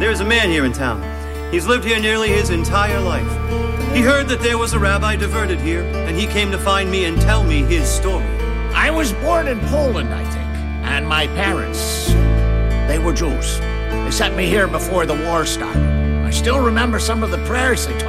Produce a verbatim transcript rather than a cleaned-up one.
There's a man here in town. He's lived here nearly his entire life. He heard that there was a rabbi diverted here, and he came to find me and tell me his story. I was born in Poland, I think, and my parents, they were Jews. They sent me here before the war started. I still remember some of the prayers they taught.